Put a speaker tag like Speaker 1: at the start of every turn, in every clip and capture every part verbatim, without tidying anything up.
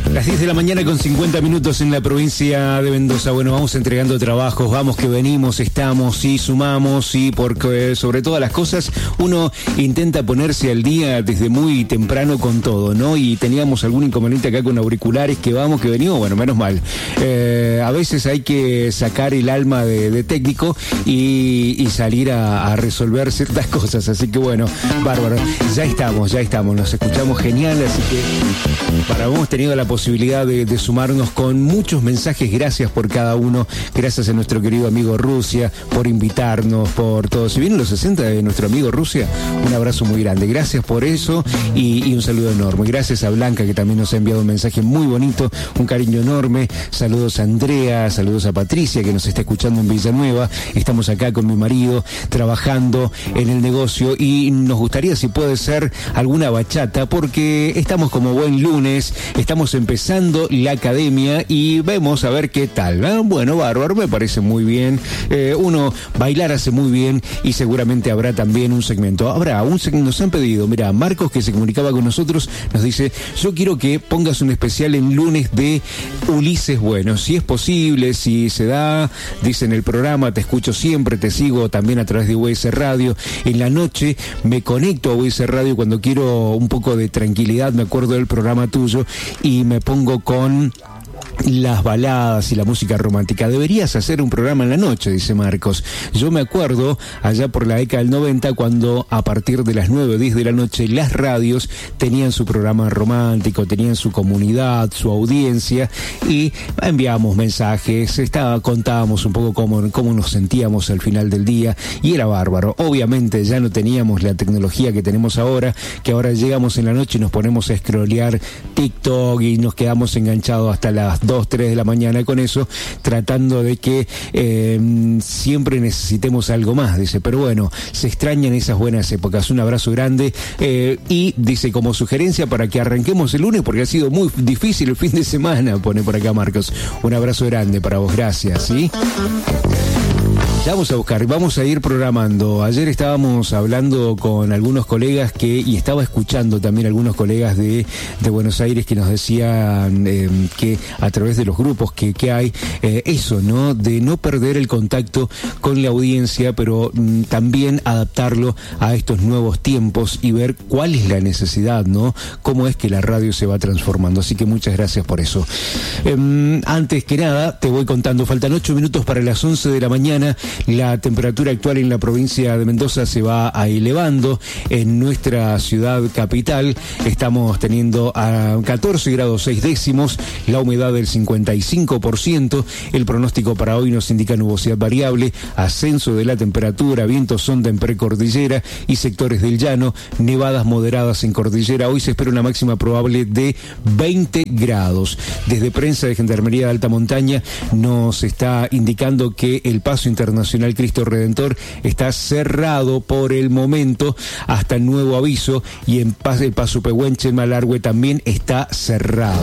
Speaker 1: Las diez de la mañana con cincuenta minutos en la provincia de Mendoza. Bueno, vamos entregando trabajos, vamos que venimos, estamos y sumamos, y porque sobre todas las cosas uno intenta ponerse al día desde muy temprano con todo, ¿no? Y teníamos algún inconveniente acá con auriculares, que vamos, que venimos, bueno, menos mal. Eh, a veces hay que sacar el alma de, de técnico y, y salir a, a resolver ciertas cosas, así que bueno, bárbaro. Ya estamos, ya estamos, nos escuchamos genial, así que para hemos tenido la posibilidad posibilidad de, de sumarnos con muchos mensajes. Gracias por cada uno, gracias a nuestro querido amigo Rusia por invitarnos, por todo. Si vienen los sesenta de nuestro amigo Rusia, un abrazo muy grande, gracias por eso y, y un saludo enorme. Gracias a Blanca, que también nos ha enviado un mensaje muy bonito, un cariño enorme. Saludos a Andrea, saludos a Patricia, que nos está escuchando en Villanueva. Estamos acá con mi marido trabajando en el negocio y nos gustaría, si puede ser, alguna bachata, porque estamos como buen lunes, estamos empezando la academia y vemos a ver qué tal, ¿eh? Bueno, bárbaro, me parece muy bien. Eh, uno bailar hace muy bien y seguramente habrá también un segmento. Habrá un segmento, nos han pedido, mira, Marcos, que se comunicaba con nosotros, nos dice, yo quiero que pongas un especial en lunes de Ulises Bueno, si es posible, si se da, dice en el programa, te escucho siempre, te sigo también a través de U S Radio. En la noche me conecto a U S Radio cuando quiero un poco de tranquilidad, me acuerdo del programa tuyo y me pongo con las baladas y la música romántica. Deberías hacer un programa en la noche, dice Marcos. Yo me acuerdo allá por la década del noventa, cuando a partir de las nueve o diez de la noche las radios tenían su programa romántico, tenían su comunidad, su audiencia, y enviábamos mensajes, estaba, contábamos un poco cómo, cómo nos sentíamos al final del día, y era bárbaro. Obviamente ya no teníamos la tecnología que tenemos ahora, que ahora llegamos en la noche y nos ponemos a scrollear TikTok y nos quedamos enganchados hasta las dos, tres de la mañana con eso, tratando de que eh, siempre necesitemos algo más, dice, pero bueno, se extrañan esas buenas épocas. Un abrazo grande, eh, y dice, como sugerencia para que arranquemos el lunes, porque ha sido muy difícil el fin de semana, pone por acá Marcos. Un abrazo grande para vos, gracias, ¿sí? Ya vamos a buscar, vamos a ir programando. Ayer estábamos hablando con algunos colegas que, y estaba escuchando también algunos colegas de, de Buenos Aires que nos decían eh, que a través de los grupos que, que hay, eh, eso, ¿no? De no perder el contacto con la audiencia, pero mm, también adaptarlo a estos nuevos tiempos y ver cuál es la necesidad, ¿no? Cómo es que la radio se va transformando. Así que muchas gracias por eso. Eh, antes que nada, te voy contando, faltan ocho minutos para las once de la mañana. La temperatura actual en la provincia de Mendoza se va a elevando. En nuestra ciudad capital estamos teniendo a catorce grados seis décimos, la humedad del cincuenta y cinco por ciento. El pronóstico para hoy nos indica nubosidad variable, ascenso de la temperatura, vientos sonda en precordillera y sectores del llano, nevadas moderadas en cordillera. Hoy se espera una máxima probable de veinte grados. Desde prensa de Gendarmería de Alta Montaña nos está indicando que el paso internacional Nacional Cristo Redentor está cerrado por el momento hasta el nuevo aviso, y en Paz, el Paso Pehuenche Malargüe también está cerrado.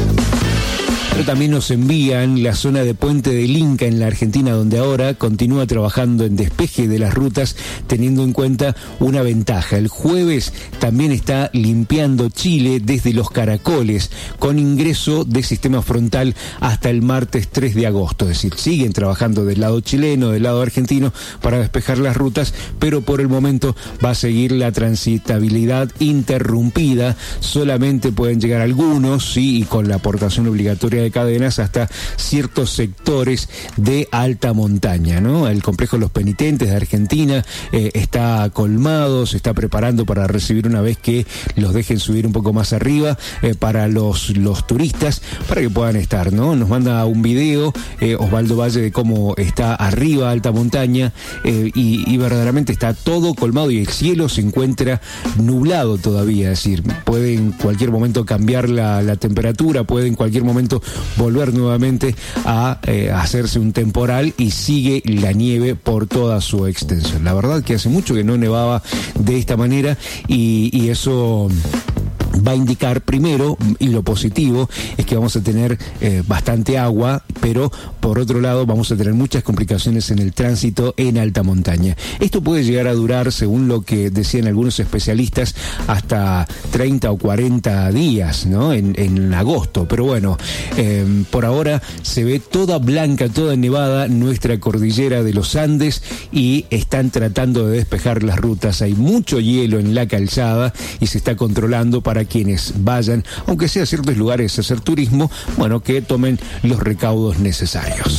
Speaker 1: Pero también nos envían la zona de Puente del Inca en la Argentina, donde ahora continúa trabajando en despeje de las rutas, teniendo en cuenta una ventaja. El jueves también está limpiando Chile desde Los Caracoles, con ingreso de sistema frontal hasta el martes tres de agosto. Es decir, siguen trabajando del lado chileno, del lado argentino, para despejar las rutas, pero por el momento va a seguir la transitabilidad interrumpida. Solamente pueden llegar algunos, sí, y con la aportación obligatoria de cadenas hasta ciertos sectores de alta montaña, ¿no? El complejo Los Penitentes de Argentina eh, está colmado, se está preparando para recibir, una vez que los dejen subir un poco más arriba, eh, para los, los turistas, para que puedan estar, ¿no? Nos manda un video eh, Osvaldo Valle de cómo está arriba alta montaña, eh, y, y verdaderamente está todo colmado y el cielo se encuentra nublado todavía, es decir, puede en cualquier momento cambiar la, la temperatura, puede en cualquier momento volver nuevamente a eh, hacerse un temporal, y sigue la nieve por toda su extensión. La verdad que hace mucho que no nevaba de esta manera, y, y eso va a indicar primero, y lo positivo es que vamos a tener eh, bastante agua, pero por otro lado vamos a tener muchas complicaciones en el tránsito en alta montaña. Esto puede llegar a durar, según lo que decían algunos especialistas, hasta treinta o cuarenta días, ¿no? En, en agosto, pero bueno, eh, por ahora se ve toda blanca, toda nevada nuestra cordillera de los Andes, y están tratando de despejar las rutas. Hay mucho hielo en la calzada y se está controlando para quienes vayan, aunque sea a ciertos lugares a hacer turismo, bueno, que tomen los recaudos necesarios.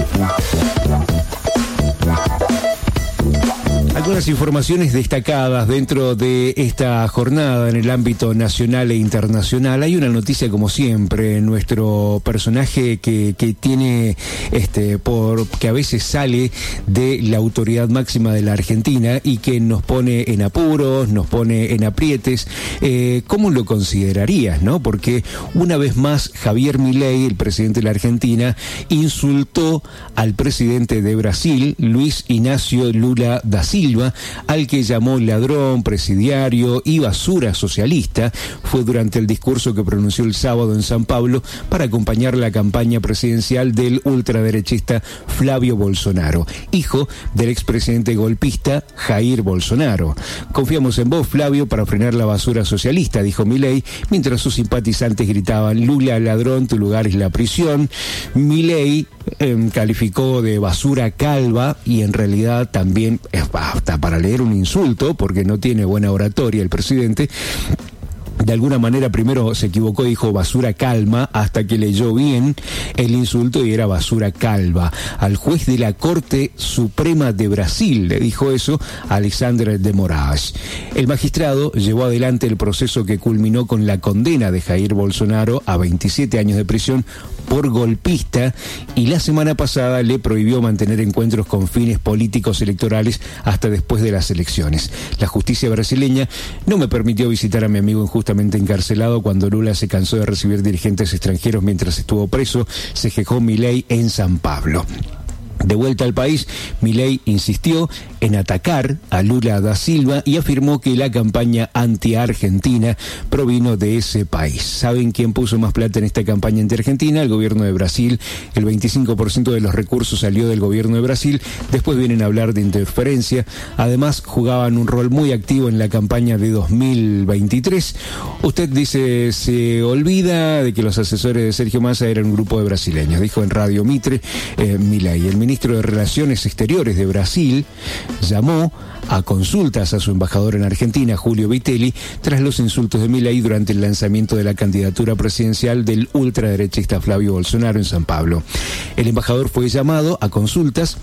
Speaker 1: Algunas informaciones destacadas dentro de esta jornada en el ámbito nacional e internacional. Hay una noticia, como siempre, nuestro personaje que, que tiene, este, por que a veces sale de la autoridad máxima de la Argentina y que nos pone en apuros, nos pone en aprietes. Eh, ¿Cómo lo considerarías, no? Porque una vez más Javier Milei, el presidente de la Argentina, insultó al presidente de Brasil, Luis Ignacio Lula da Silva, al que llamó ladrón, presidiario y basura socialista. Fue durante el discurso que pronunció el sábado en San Pablo para acompañar la campaña presidencial del ultraderechista Flavio Bolsonaro, hijo del expresidente golpista Jair Bolsonaro. Confiamos en vos, Flavio, para frenar la basura socialista, dijo Milei, mientras sus simpatizantes gritaban: Lula, ladrón, tu lugar es la prisión. Milei eh, calificó de basura calva, y en realidad también es hasta para leer un insulto, porque no tiene buena oratoria el presidente. De alguna manera primero se equivocó, dijo basura calma, hasta que leyó bien el insulto y era basura calva. Al juez de la Corte Suprema de Brasil le dijo eso a Alexandre de Moraes. El magistrado llevó adelante el proceso que culminó con la condena de Jair Bolsonaro a veintisiete años de prisión por golpista, y la semana pasada le prohibió mantener encuentros con fines políticos electorales hasta después de las elecciones. La justicia brasileña no me permitió visitar a mi amigo injustamente encarcelado cuando Lula se cansó de recibir dirigentes extranjeros mientras estuvo preso, se quejó Milei en San Pablo. De vuelta al país, Milei insistió en atacar a Lula da Silva y afirmó que la campaña anti-Argentina provino de ese país. ¿Saben quién puso más plata en esta campaña anti-Argentina? El gobierno de Brasil. El veinticinco por ciento de los recursos salió del gobierno de Brasil. Después vienen a hablar de interferencia. Además, jugaban un rol muy activo en la campaña de dos mil veintitrés. Usted dice, se olvida de que los asesores de Sergio Massa eran un grupo de brasileños, dijo en Radio Mitre eh, Milei. El ministro de Relaciones Exteriores de Brasil llamó a consultas a su embajador en Argentina, Julio Vitelli, tras los insultos de Milei durante el lanzamiento de la candidatura presidencial del ultraderechista Flavio Bolsonaro en San Pablo. El embajador fue llamado a consultas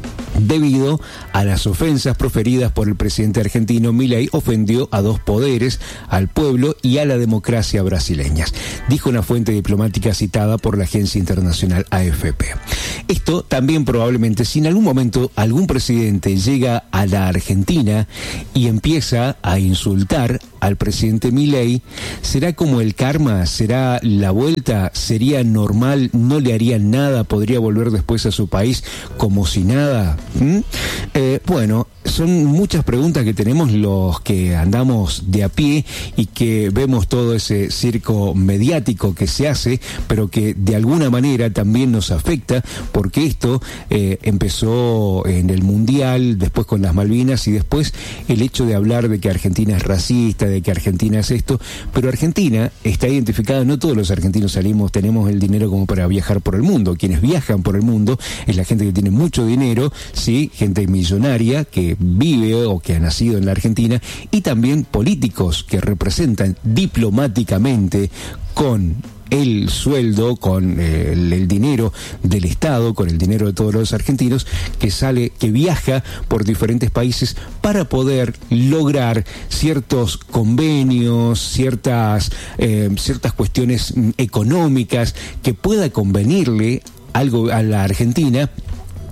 Speaker 1: debido a las ofensas proferidas por el presidente argentino. Milei ofendió a dos poderes, al pueblo y a la democracia brasileñas, dijo una fuente diplomática citada por la agencia internacional A F P. Esto también probablemente, si en algún momento algún presidente llega a la Argentina y empieza a insultar al presidente Milei, ¿será como el karma? ¿Será la vuelta? ¿Sería normal? ¿No le harían nada? ¿Podría volver después a su país como si nada? ¿Mm? Eh, bueno, son muchas preguntas que tenemos los que andamos de a pie y que vemos todo ese circo mediático que se hace, pero que de alguna manera también nos afecta, porque esto eh, empezó en el Mundial, después con las Malvinas, y después el hecho de hablar de que Argentina es racista, de que Argentina es esto, pero Argentina está identificada, no todos los argentinos salimos, tenemos el dinero como para viajar por el mundo. Quienes viajan por el mundo es la gente que tiene mucho dinero, sí, gente millonaria que vive o que ha nacido en la Argentina, y también políticos que representan diplomáticamente con el sueldo, con eh, el, el dinero del Estado, con el dinero de todos los argentinos, que sale, que viaja por diferentes países para poder lograr ciertos convenios, ciertas, eh, ciertas cuestiones económicas que pueda convenirle algo a la Argentina.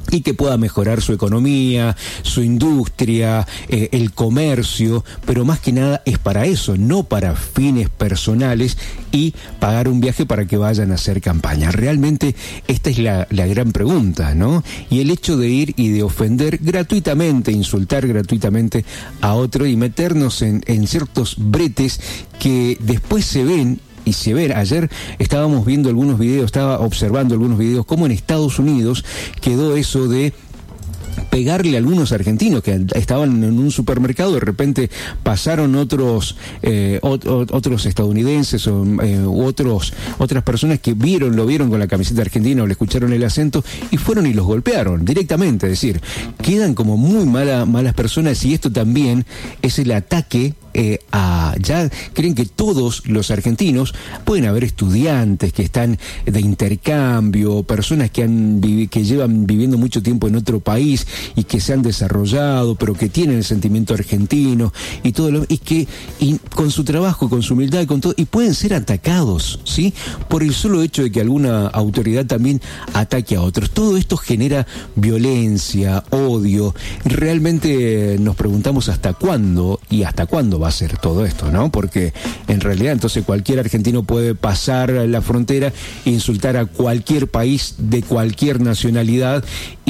Speaker 1: y que pueda mejorar su economía, su industria, eh, el comercio, pero más que nada es para eso, no para fines personales y pagar un viaje para que vayan a hacer campaña. Realmente esta es la, la gran pregunta, ¿no? Y el hecho de ir y de ofender gratuitamente, insultar gratuitamente a otro y meternos en, en ciertos bretes que después se ven y se ven. Ayer estábamos viendo algunos videos, estaba observando algunos videos, como en Estados Unidos quedó eso de pegarle a algunos argentinos que estaban en un supermercado, de repente pasaron otros eh, ot- otros estadounidenses o eh, otros otras personas que vieron, lo vieron con la camiseta argentina o le escucharon el acento y fueron y los golpearon directamente. Es decir, quedan como muy mala, malas personas, y esto también es el ataque Eh, a, ya creen que todos los argentinos, pueden haber estudiantes que están de intercambio, personas que han vivi- que llevan viviendo mucho tiempo en otro país y que se han desarrollado, pero que tienen el sentimiento argentino y todo lo, y que y con su trabajo, con su humildad, con todo, y pueden ser atacados, ¿sí? Por el solo hecho de que alguna autoridad también ataque a otros. Todo esto genera violencia, odio. Realmente nos preguntamos hasta cuándo y hasta cuándo va a ser todo esto, ¿no? Porque en realidad entonces cualquier argentino puede pasar la frontera e insultar a cualquier país de cualquier nacionalidad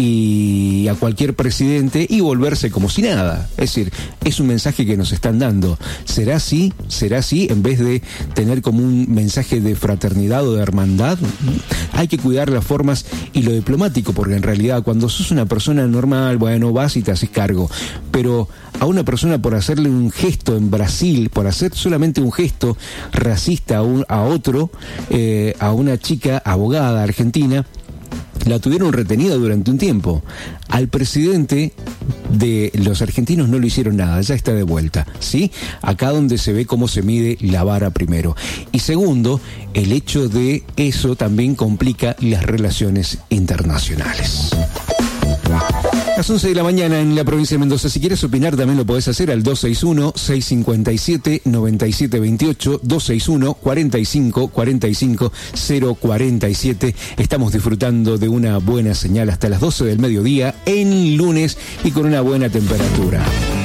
Speaker 1: y a cualquier presidente y volverse como si nada. Es decir, es un mensaje que nos están dando. ¿Será así? ¿Será así? En vez de tener como un mensaje de fraternidad o de hermandad, hay que cuidar las formas y lo diplomático, porque en realidad cuando sos una persona normal, bueno, vas y te haces cargo, pero a una persona por hacerle un gesto en Brasil, por hacer solamente un gesto racista a, un, a otro, eh, a una chica abogada argentina, la tuvieron retenida durante un tiempo. Al presidente de los argentinos no le hicieron nada, ya está de vuelta, ¿sí? Acá donde se ve cómo se mide la vara primero. Y segundo, el hecho de eso también complica las relaciones internacionales. Las once de la mañana en la provincia de Mendoza. Si quieres opinar también lo podés hacer al dos seis uno, seis cinco siete, nueve siete dos ocho, dos seis uno, cuarenta y cinco, cuarenta y cinco, cero cuarenta y siete. Estamos disfrutando de una buena señal hasta las doce del mediodía en lunes y con una buena temperatura.